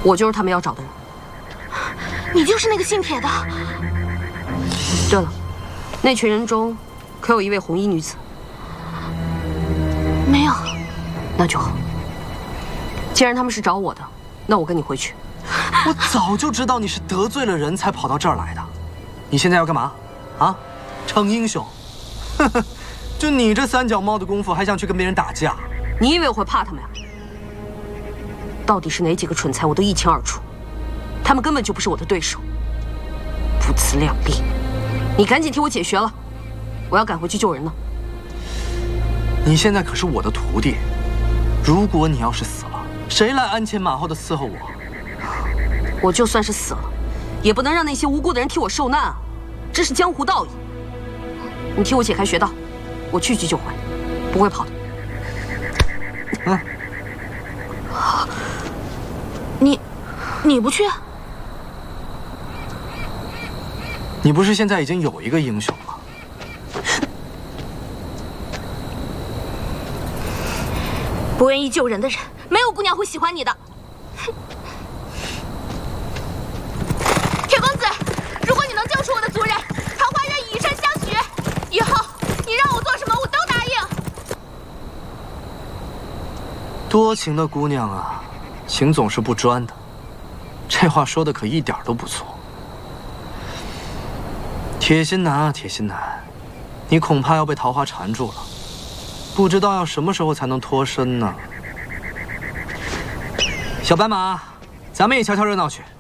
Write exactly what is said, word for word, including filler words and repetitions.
我就是他们要找的人。 你就是那个姓铁的。 对了，那群人中可有一位红衣女子？ 没有。 那就好。既然他们是找我的，那我跟你回去。 我早就知道你是得罪了人才跑到这儿来的。你现在要干嘛？啊？逞英雄？呵呵，就你这三脚猫的功夫，还想去跟别人打架？ 你以为我会怕他们呀？到底是哪几个蠢材，我都一清二楚。他们根本就不是我的对手，不自量力！你赶紧替我解决了，我要赶回去救人呢。 你现在可是我的徒弟，如果你要是死了，谁来鞍前马后的伺候我？ 我就算是死了，也不能让那些无辜的人替我受难啊！这是江湖道义。你替我解开穴道，我去去就回，不会跑的。 嗯。 你，你不去？ 你不是现在已经有一个英雄了吗？ 不愿意救人的人，没有姑娘会喜欢你的。铁公子，如果你能救出我的族人，桃花愿以身相许。以后你让我做什么，我都答应。 多情的姑娘啊，情总是不专的。这话说的可一点都不错。铁心男啊，铁心男，你恐怕要被桃花缠住了，不知道要什么时候才能脱身呢。小白马，咱们也瞧瞧热闹去。